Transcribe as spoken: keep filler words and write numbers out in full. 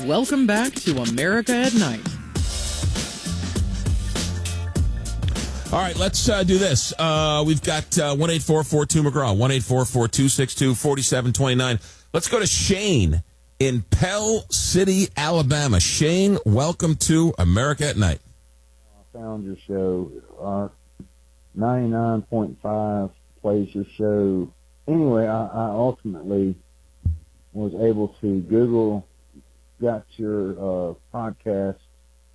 Welcome back to America at Night. All right, let's uh, do this. Uh, we've got uh, one eight four four two McGraw, one eight four four two six two four seven two nine. Let's go to Shane in Pell City, Alabama. Shane, welcome to America at Night. I found your show. Uh, ninety-nine point five plays your show. Anyway, I, I ultimately was able to Google, got your uh, podcast,